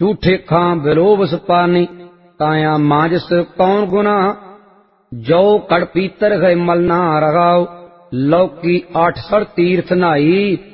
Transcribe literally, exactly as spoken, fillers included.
ਝੂਠੇ ਖਾਂ ਬਿਲੋਵਸ ਪਾਨੀ, ਕਾਇਆ मांजस कौन गुना। जौ कड़ पीतर गए मल ना रगाओ, लौकी आठ सड़ तीर्थ नाई,